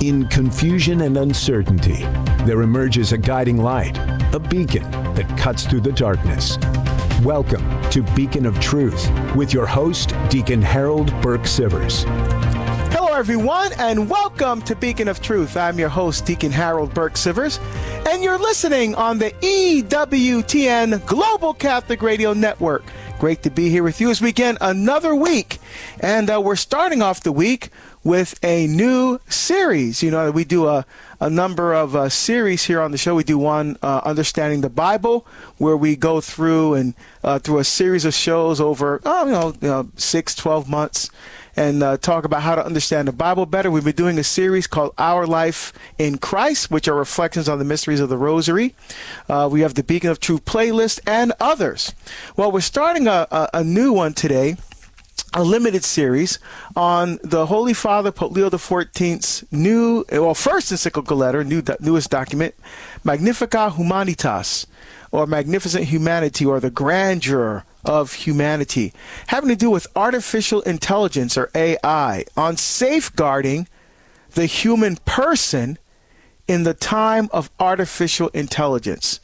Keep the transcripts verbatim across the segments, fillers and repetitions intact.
In confusion and uncertainty, there emerges a guiding light, a beacon that cuts through the darkness. Welcome to Beacon of Truth with your host, Deacon Harold Burke Sivers. Hello, everyone, and welcome to Beacon of Truth. I'm your host, Deacon Harold Burke Sivers, and you're listening on the E W T N Global Catholic Radio Network. Great to be here with you as we begin another week, and uh, we're starting off the week with a new series. You know, we do a, a number of uh, series here on the show. We do one, uh, Understanding the Bible, where we go through and uh, through a series of shows over, oh, you know, you know six, twelve months, and uh, talk about how to understand the Bible better. We've been doing a series called Our Life in Christ, which are reflections on the mysteries of the Rosary. Uh, we have the Beacon of Truth playlist and others. Well, we're starting a, a, a new one today, a limited series on the Holy Father, Pope Leo the fourteenth's new, well, first encyclical letter, new, newest document, Magnificat Humanitas, or Magnificent Humanity, or the Grandeur of Humanity, having to do with artificial intelligence, or A I, on safeguarding the human person in the time of artificial intelligence.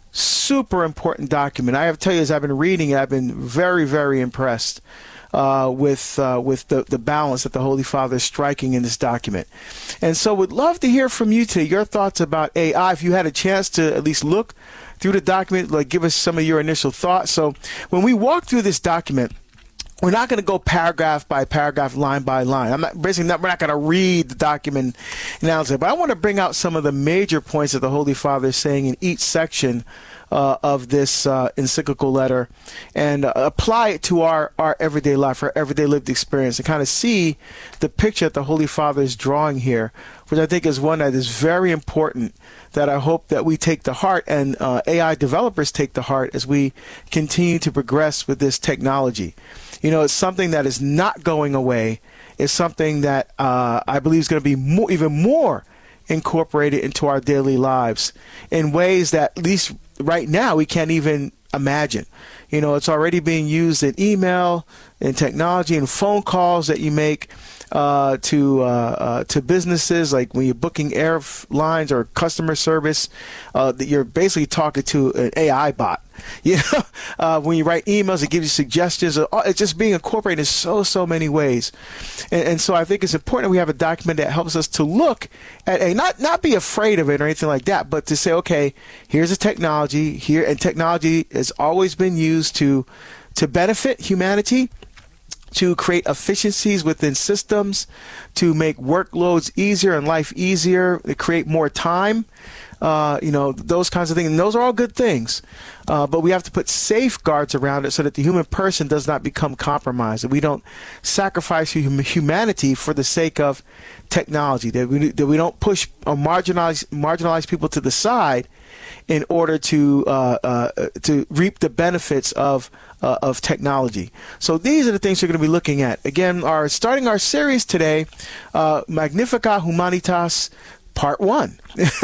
Super important document. I have to tell you, as I've been reading it, I've been very, very impressed uh, with uh, with the, the balance that the Holy Father is striking in this document. And so would love to hear from you today, your thoughts about A I. If you had a chance to at least look through the document, like give us some of your initial thoughts. So when we walk through this document, we're not going to go paragraph by paragraph, line by line. I'm not basically not, we're not going to read the document analysis, but I want to bring out some of the major points that the Holy Father is saying in each section uh, of this uh, encyclical letter, and uh, apply it to our, our everyday life, our everyday lived experience, and kind of see the picture that the Holy Father is drawing here, which I think is one that is very important, that I hope that we take to heart, and uh, A I developers take to heart as we continue to progress with this technology. You know, it's something that is not going away. It's something that uh, I believe is going to be more, even more incorporated into our daily lives in ways that, at least right now, we can't even imagine. You know, it's already being used in email, in technology, and phone calls that you make uh, to uh, uh, to businesses, like when you're booking airlines or customer service, uh, that you're basically talking to an A I bot. You know, uh, when you write emails, it gives you suggestions. It's just being incorporated in so, so many ways. And, and so I think it's important we have a document that helps us to look at a, not, not be afraid of it or anything like that, but to say, okay, here's a technology here, and technology has always been used to, to benefit humanity, to create efficiencies within systems, to make workloads easier and life easier, to create more time. Uh, you know, those kinds of things. And those are all good things. Uh, but we have to put safeguards around it so that the human person does not become compromised. That we don't sacrifice hum- humanity for the sake of technology. That we, that we don't push or marginalize, marginalize people to the side in order to uh, uh, to reap the benefits of uh, of technology. So these are the things we're going to be looking at. Again, our starting our series today, uh, Magnificat Humanitas, Part one.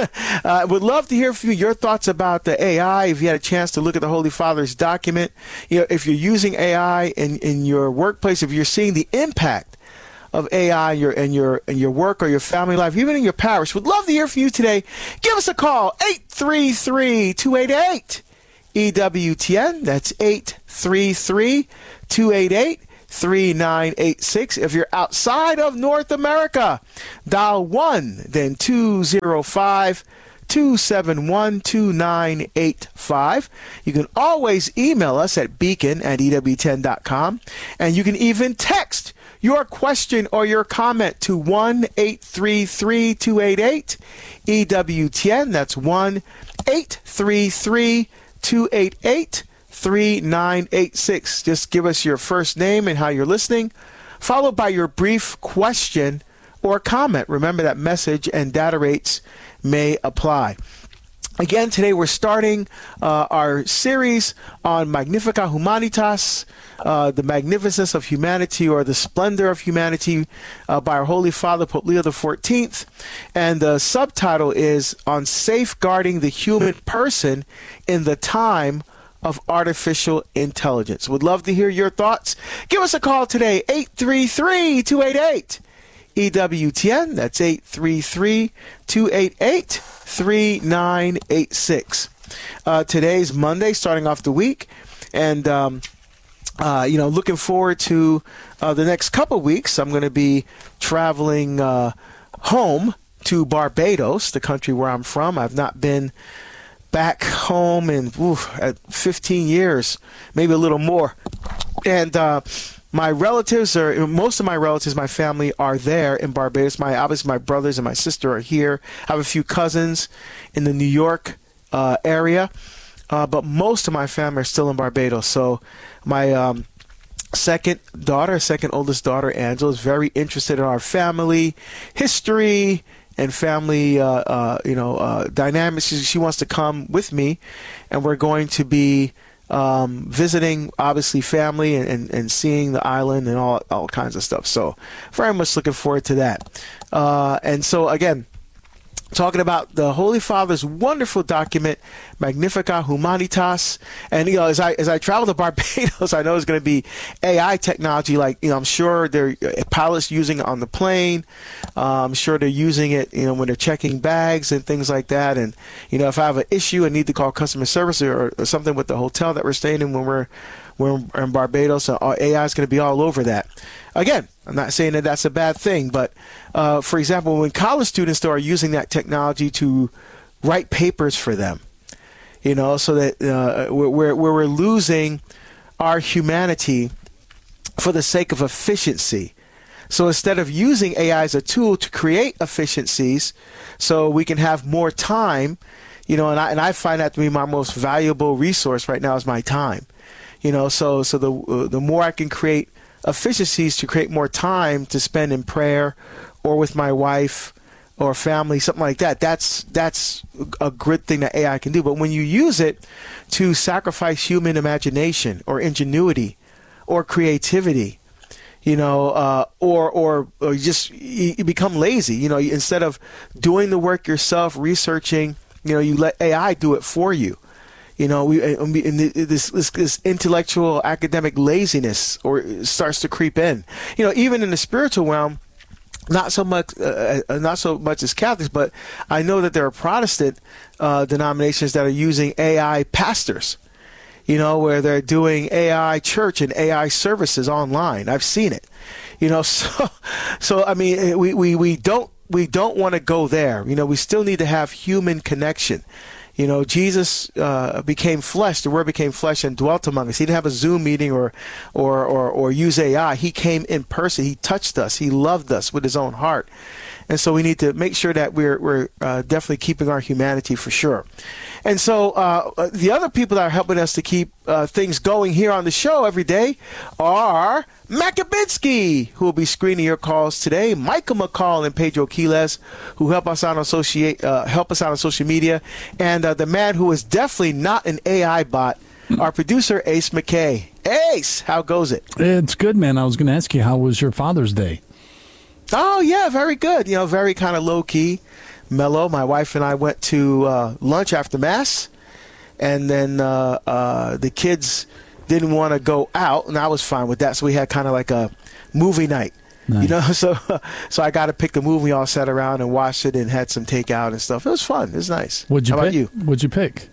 I uh, would love to hear from you, your thoughts about the A I. If you had a chance to look at the Holy Father's document, you know, if you're using A I in, in your workplace, if you're seeing the impact of A I in your, in your in your work or your family life, even in your parish, would love to hear from you today. Give us a call, eight three three, two eight eight, E W T N. That's eight three three, two eight eight, three nine eight six. If you're outside of North America, dial one, then two zero five, two seven one, two nine eight five. You can always email us at beacon at E W ten dot com, and you can even text your question or your comment to one eight three three, two eight eight, E W T N. That's one eight three three, two eight eight, three nine eight six. Just give us your first name and how you're listening, followed by your brief question or comment. Remember that message and data rates may apply. Again, today we're starting uh, our series on Magnificat Humanitas, uh, the magnificence of humanity, or the splendor of humanity, uh, by our Holy Father, Pope Leo the fourteenth. And the subtitle is on safeguarding the human person in the time of artificial intelligence. Would love to hear your thoughts. Give us a call today, eight three three, two eight eight, E W T N. That's eight three three, two eight eight, three nine eight six. Uh, today's Monday, starting off the week, and um, uh, you know, looking forward to uh, the next couple weeks. I'm going to be traveling uh, home to Barbados, the country where I'm from. I've not been back home in oof, at fifteen years, maybe a little more, and uh, my relatives are most of my relatives, my family are there in Barbados. My obviously my brothers and my sister are here. I have a few cousins in the New York uh, area, uh, but most of my family are still in Barbados. So my um, second daughter, second oldest daughter, Angela, is very interested in our family history and family, uh, uh, you know, uh, dynamics. She, she wants to come with me, and we're going to be um, visiting, obviously, family and, and, and seeing the island and all all kinds of stuff. So, very much looking forward to that. Uh, and so, again, talking about the Holy Father's wonderful document, Magnificat Humanitas. And, you know, as I as I travel to Barbados, I know there's going to be A I technology, like, you know, I'm sure there are pilots using it on the plane. Uh, I'm sure they're using it, you know, when they're checking bags and things like that. And, you know, if I have an issue and need to call customer service or, or something with the hotel that we're staying in when we're, when we're in Barbados, uh, A I is going to be all over that. Again, I'm not saying that that's a bad thing, but uh, for example, when college students are using that technology to write papers for them, you know, so that uh, where, where we're losing our humanity for the sake of efficiency. So instead of using A I as a tool to create efficiencies so we can have more time, you know, and I, and I find that to be my most valuable resource right now is my time. You know, so so the uh, the more I can create efficiencies to create more time to spend in prayer or with my wife or family, something like that, that's that's a good thing that A I can do. But when you use it to sacrifice human imagination or ingenuity or creativity, you know, uh, or, or or just you become lazy, you know, instead of doing the work yourself, researching, you know, you let A I do it for you. You know, we in this, this this intellectual academic laziness or starts to creep in. You know, even in the spiritual realm, not so much uh, not so much as Catholics, but I know that there are Protestant uh, denominations that are using A I pastors. You know, where they're doing A I church and A I services online. I've seen it. You know, so so I mean, we we, we don't we don't want to go there. You know, we still need to have human connection. You know, Jesus uh, became flesh. The Word became flesh and dwelt among us. He didn't have a Zoom meeting or, or, or, or use A I. He came in person. He touched us. He loved us with his own heart. And so we need to make sure that we're, we're uh, definitely keeping our humanity for sure. And so uh, the other people that are helping us to keep uh, things going here on the show every day are Matt Kabinski, who will be screening your calls today, Michael McCall and Pedro Quiles, who help us out on associate, uh, help us out on social media, and uh, the man who is definitely not an A I bot, our producer, Ace McKay. Ace, how goes it? It's good, man. I was going to ask you, how was your Father's Day? Oh, yeah, very good. You know, very kind of low-key, mellow. My wife and I went to uh, lunch after Mass, and then uh, uh, the kids didn't want to go out, and I was fine with that. So we had kind of like a movie night, nice. You know. So so I got to pick the movie. We all sat around and watched it and had some takeout and stuff. It was fun. It was nice. What'd you How pick? about you? What'd you pick?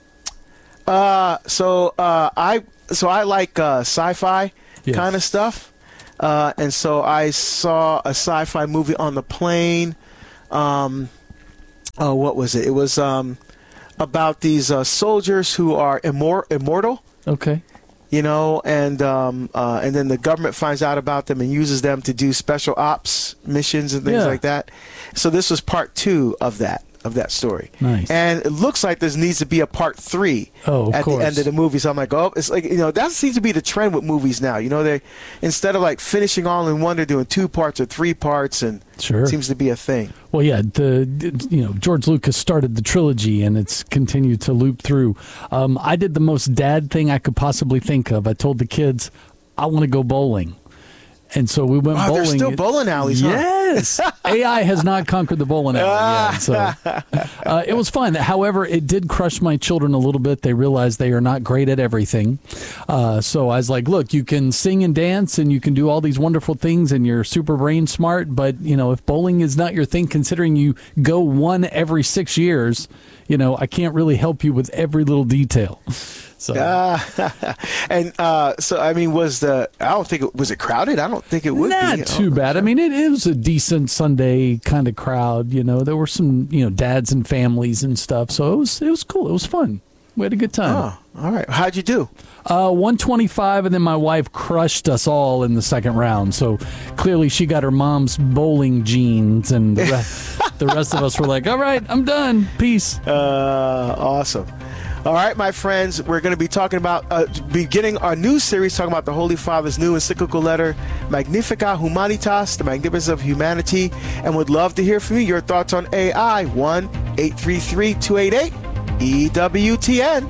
Uh, so uh, I so I like uh, sci-fi yes. kind of stuff. Uh, and so I saw a sci-fi movie on the plane. Um, oh, what was it? It was um, about these uh, soldiers who are immor- immortal. Okay. You know, and um, uh, and then the government finds out about them and uses them to do special ops missions and things yeah. like that. So this was part two of that. Of that story. Nice. And it looks like there needs to be a part three oh, at course. the end of the movie. So I'm like, oh, it's like, you know, that seems to be the trend with movies now. You know, they instead of like finishing all in one, they're doing two parts or three parts, and sure. it seems to be a thing. Well, yeah, the you know George Lucas started the trilogy, and it's continued to loop through. Um, I did the most dad thing I could possibly think of. I told the kids, I want to go bowling. And so we went wow, bowling. There's still bowling alleys, huh? Yes. A I has not conquered the bowling alley yet, so uh, it was fun. However, it did crush my children a little bit. They realized they are not great at everything. Uh, so I was like, look, you can sing and dance and you can do all these wonderful things and you're super brain smart, but you know, if bowling is not your thing, considering you go one every six years, you know, I can't really help you with every little detail. So, uh, and uh, so I mean, was the I don't think it was it crowded. I don't think it would not be. too oh, bad. I mean, it, it was a decent Sunday kind of crowd. You know, there were some you know dads and families and stuff. So it was it was cool. It was fun. We had a good time. Oh, all right. How'd you do? Uh, one twenty-five, and then my wife crushed us all in the second round. So clearly, she got her mom's bowling genes, and the rest, the rest of us were like, "All right, I'm done. Peace." Uh, awesome. All right, my friends, we're going to be talking about, uh, beginning our new series, talking about the Holy Father's new encyclical letter, Magnificat Humanitas, the Magnificence of Humanity, and would love to hear from you, your thoughts on A I, one eight three three, two eight eight, E W T N.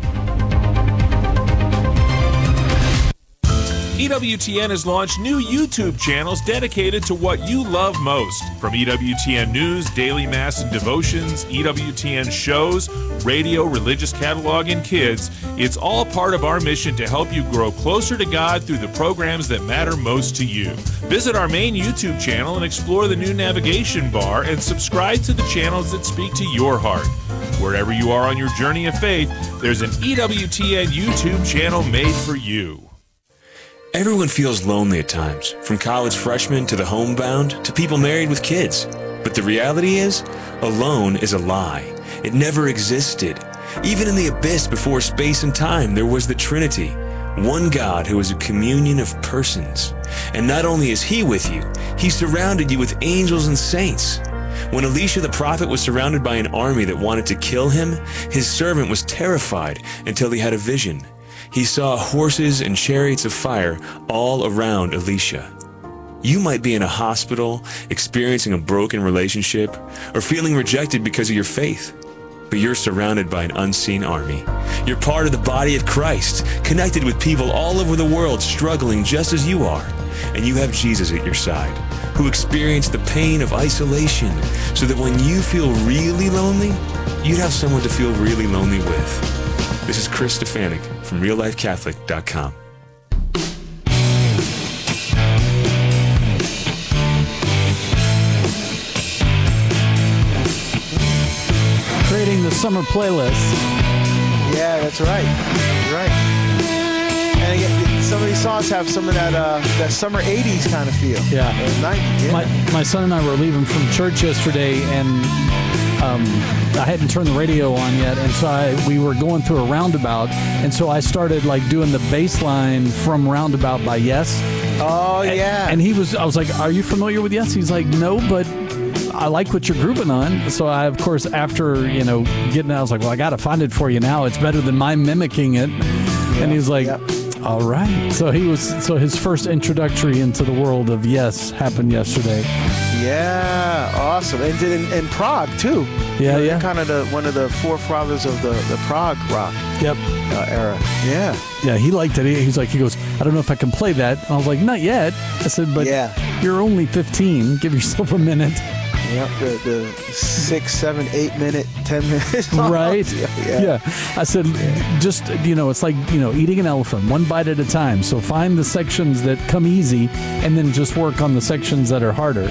E W T N has launched new YouTube channels dedicated to what you love most. From E W T N News, Daily Mass and Devotions, E W T N shows, radio, religious catalog, and kids, it's all part of our mission to help you grow closer to God through the programs that matter most to you. Visit our main YouTube channel and explore the new navigation bar and subscribe to the channels that speak to your heart. Wherever you are on your journey of faith, there's an E W T N YouTube channel made for you. Everyone feels lonely at times, from college freshmen to the homebound to people married with kids. But the reality is, alone is a lie. It never existed. Even in the abyss before space and time, there was the Trinity, one God who is a communion of persons. And not only is He with you, He surrounded you with angels and saints. When Elisha the prophet was surrounded by an army that wanted to kill him, his servant was terrified until he had a vision. He saw horses and chariots of fire all around Elisha. You might be in a hospital, experiencing a broken relationship, or feeling rejected because of your faith. But you're surrounded by an unseen army. You're part of the body of Christ, connected with people all over the world struggling just as you are. And you have Jesus at your side, who experienced the pain of isolation, so that when you feel really lonely, you'd have someone to feel really lonely with. This is Chris Stefanik from real life catholic dot com. Creating the summer playlist. Yeah, that's right. That's right. And again, some of these songs have some of that uh, that summer eighties kind of feel. Yeah. Uh, nineties, yeah. My, my son and I were leaving from church yesterday, and um, I hadn't turned the radio on yet, and so I, we were going through a roundabout, and so I started like doing the bass line from Roundabout by Yes. Oh, And- yeah. And he was, I was like, "Are you familiar with Yes?" He's like, "No, but I like what you're grouping on." So I, of course, after, you know, getting out, I was like, "Well, I got to find it for you now. It's better than my mimicking it." And he's like, Yep. "All right." So he was, so his first introductory into the world of Yes happened yesterday. Yeah, awesome. And did in, in Prague, too. Yeah, You know, yeah. they're kind of the one of the forefathers of the, the Prague rock Yep. uh, era. Yeah. Yeah, he liked it. He- He's like, he goes, "I don't know if I can play that." And I was like, "Not yet." I said, "But Yeah. you're only fifteen. Give yourself a minute." Yep. The, the six, seven, eight minute, ten minutes. Right? Yeah. yeah. I said, just, you know, it's like, you know, eating an elephant, one bite at a time. So find the sections that come easy and then just work on the sections that are harder.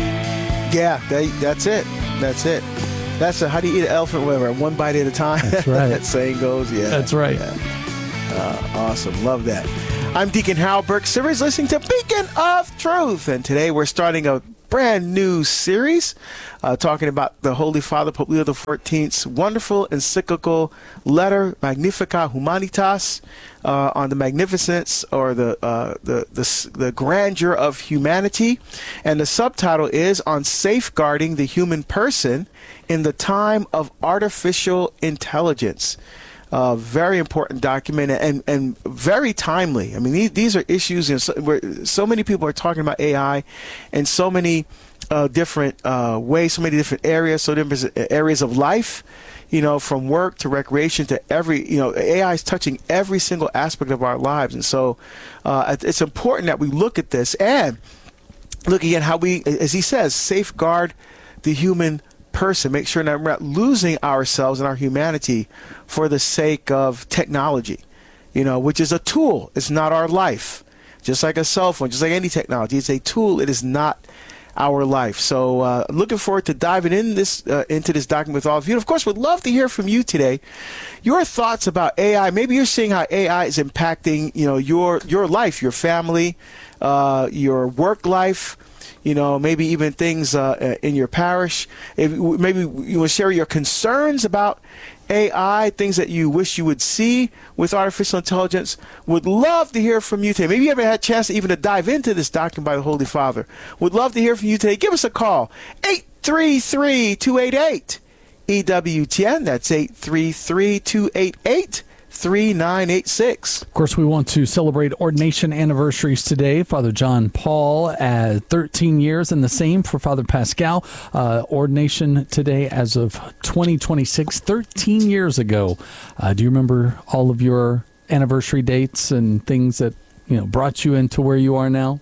Yeah, they, that's it. That's it. That's a, how do you eat an elephant, whatever, one bite at a time? That's right. That saying goes, yeah. That's right. Yeah. Uh, awesome. Love that. I'm Deacon Harold Burke Sivers, listening to Beacon of Truth. And today we're starting a brand new series uh, talking about the Holy Father, Pope Leo the fourteenth's wonderful encyclical letter, Magnificat Humanitas, uh, on the magnificence or the, uh, the, the, the grandeur of humanity. And the subtitle is On Safeguarding the Human Person in the Time of Artificial Intelligence. Uh, very important document and, and very timely. I mean, these, these are issues, and so, where so many people are talking about A I in so many uh, different uh, ways, so many different areas, so different areas of life, you know, from work to recreation to every, you know, A I is touching every single aspect of our lives. And so uh, it's important that we look at this. And looking at how we, as he says, safeguard the human person, make sure that we're not losing ourselves and our humanity for the sake of technology, you know, which is a tool. It's not our life. Just like a cell phone, just like any technology, it's a tool. It is not our life. So uh, looking forward to diving in this uh, into this document with all of you. And of course, would love to hear from you today. Your thoughts about A I. Maybe you're seeing how A I is impacting, you know, your your life, your family, uh, your work life. You know, maybe even things uh, in your parish. If, maybe you will share your concerns about A I, things that you wish you would see with artificial intelligence. Would love to hear from you today. Maybe you haven't had a chance to even to dive into this document by the Holy Father. Would love to hear from you today. Give us a call, eight three three, two eight eight, E W T N. That's eight three three, two eight eight, three nine eight six. Of course, we want to celebrate ordination anniversaries today. Father John Paul at thirteen years, and the same for Father Pascal. Uh, ordination today as of twenty twenty-six, thirteen years ago. Uh, do you remember all of your anniversary dates and things that, you know, brought you into where you are now?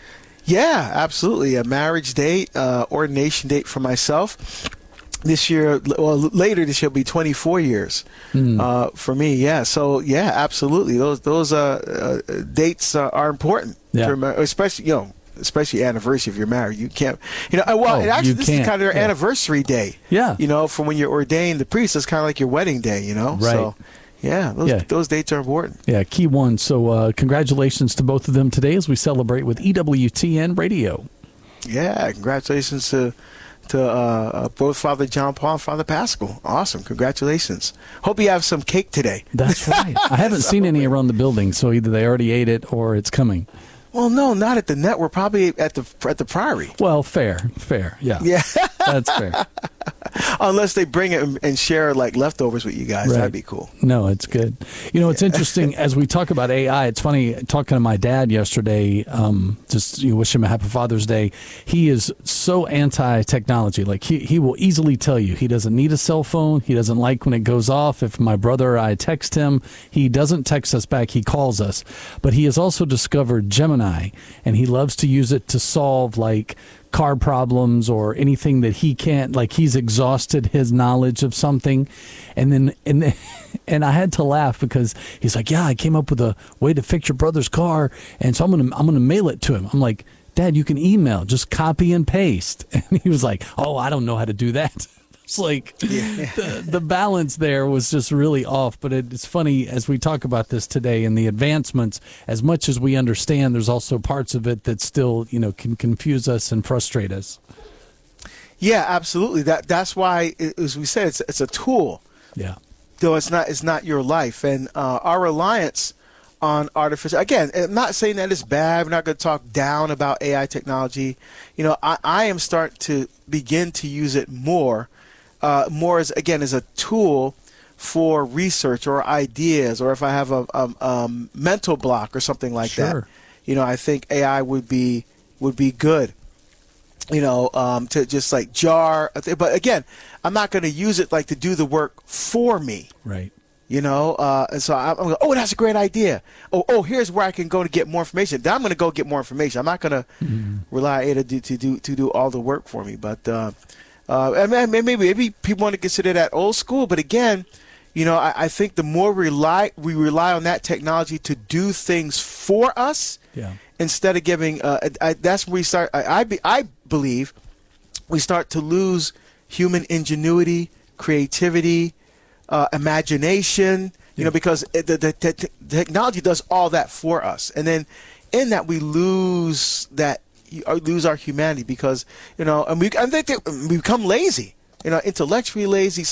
Yeah, absolutely. A marriage date, uh, ordination date for myself. This year, well, later this year will be twenty-four years mm. uh, for me. Yeah, so yeah, absolutely. Those those uh, uh, dates uh, are important. Yeah. To remember, especially you know, especially anniversary if you're married. You can't, you know. Well, oh, and actually, this can't. is kind of your yeah. anniversary day. Yeah, you know, from when you're ordained the priest, it's kind of like your wedding day. You know, right. So yeah, those yeah. those dates are important. Yeah, key one. So uh, congratulations to both of them today as we celebrate with E W T N Radio. Yeah, congratulations to. to uh, uh, both Father John Paul and Father Pascal. Awesome. Congratulations. Hope you have some cake today. That's right. I haven't seen any around the building, so either they already ate it or it's coming. Well, no, not at the network. Probably at the at the Priory. Well, fair, fair. Yeah. Yeah. That's fair. Unless they bring it and share like leftovers with you guys. Right. That'd be cool. No, it's good. You know, it's interesting as we talk about A I. It's funny talking to my dad yesterday. Um, just you know, wish him a happy Father's Day. He is so anti-technology. Like he he will easily tell you he doesn't need a cell phone. He doesn't like when it goes off. If my brother or I text him, he doesn't text us back. He calls us. But he has also discovered Gemini, and he loves to use it to solve like car problems or anything that he can't, like he's exhausted his knowledge of something. And then and then, and I had to laugh because he's like, yeah, I came up with a way to fix your brother's car, and so I'm gonna I'm gonna mail it to him. I'm like, Dad, you can email, just copy and paste. And he was like, oh, I don't know how to do that. It's like yeah. the, the balance there was just really off. But it, it's funny as we talk about this today and the advancements, as much as we understand, there's also parts of it that still, you know, can confuse us and frustrate us. Yeah, absolutely. That that's why, as we said, it's it's a tool. Yeah. Though it's not it's not your life, and uh, our reliance on artificial. Again, I'm not saying that it's bad. We're not going to talk down about A I technology. You know, I, I am starting to begin to use it more. Uh, more as again as a tool for research or ideas, or if I have a, a, a mental block or something like sure. that, you know, I think A I would be would be good. You know, um, to just like jar. But again, I'm not going to use it like to do the work for me. Right. You know, uh, and so I'm going, oh, that's a great idea. Oh, oh, here's where I can go to get more information. Then I'm going to go get more information. I'm not going to mm-hmm. rely on it to do, to do to do all the work for me. But uh, uh, and maybe maybe people want to consider that old school. But again, you know, I, I think the more rely we rely on that technology to do things for us, yeah. instead of giving, uh, I, that's where we start. I I, be, I believe we start to lose human ingenuity, creativity. Uh, imagination, you yeah. know, because the, the, the, the technology does all that for us, and then in that we lose that lose our humanity because you know, and we I think that we become lazy, you know, intellectually lazy.